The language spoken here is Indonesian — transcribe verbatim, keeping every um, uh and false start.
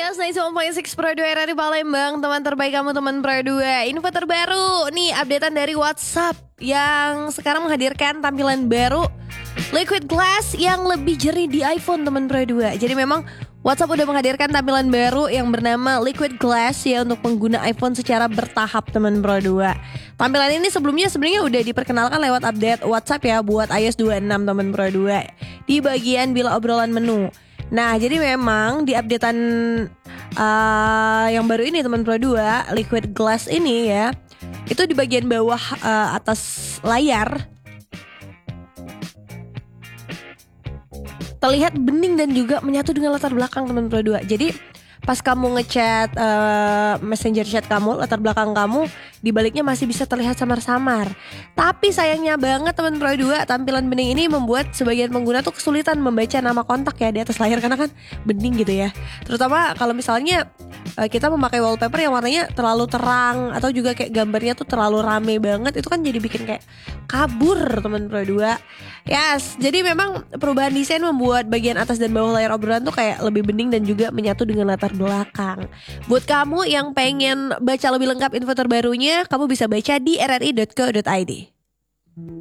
Yes, sembilan puluh tiga enam Pro dua R R I Palembang. Teman terbaik kamu, teman Pro dua. Info terbaru nih, updatean dari WhatsApp yang sekarang menghadirkan tampilan baru Liquid Glass yang lebih jernih di iPhone, teman Pro dua. Jadi memang WhatsApp udah menghadirkan tampilan baru yang bernama Liquid Glass ya untuk pengguna iPhone secara bertahap, teman Pro dua. Tampilan ini sebelumnya sebenarnya udah diperkenalkan lewat update WhatsApp ya buat iOS dua puluh enam, teman Pro dua, di bagian bila obrolan menu. Nah, jadi memang di updatean uh, yang baru ini, teman Pro dua, Liquid Glass ini ya, itu di bagian bawah uh, atas layar terlihat bening dan juga menyatu dengan latar belakang, teman Pro dua. Jadi pas kamu ngechat uh, messenger chat kamu, latar belakang kamu di baliknya masih bisa terlihat samar-samar. Tapi sayangnya banget, teman Pro dua, tampilan bening ini membuat sebagian pengguna tuh kesulitan membaca nama kontak ya di atas layar karena kan bening gitu ya. Terutama kalau misalnya uh, kita memakai wallpaper yang warnanya terlalu terang atau juga kayak gambarnya tuh terlalu rame banget, itu kan jadi bikin kayak kabur, teman Pro dua. Yes, jadi memang perubahan desain membuat bagian atas dan bawah layar obrolan tuh kayak lebih bening dan juga menyatu dengan latar belakang. Buat kamu yang pengen baca lebih lengkap info terbarunya, kamu bisa baca di r r i dot co dot i d.